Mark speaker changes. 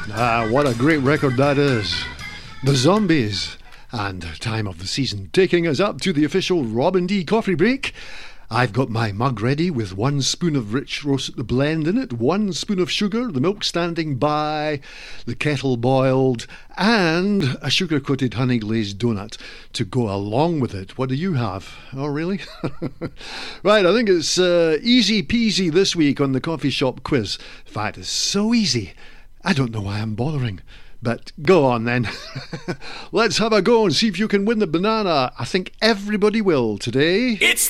Speaker 1: Ah, what a great record that is. The Zombies. And time of the season taking us up to the official Robin D coffee break. I've got my mug ready with 1 spoon of rich roast blend in it, 1 spoon of sugar, the milk standing by, the kettle boiled, and a sugar-coated honey-glazed donut to go along with it. What do you have? Oh, really? Right, I think it's easy peasy this week on the coffee shop quiz. In fact, it's so easy, I don't know why I'm bothering. But go on then. Let's have a go and see if you can win the banana. I think everybody will today.
Speaker 2: It's